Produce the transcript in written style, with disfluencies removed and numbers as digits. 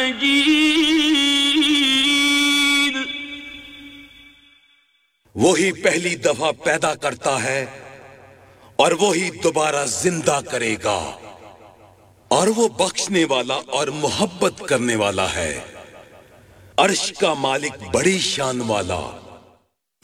मजीद। वही पहली दफा पैदा करता है और वही दोबारा जिंदा करेगा, और वो बख्शने वाला और मोहब्बत करने वाला है। अर्श का मालिक बड़ी शान वाला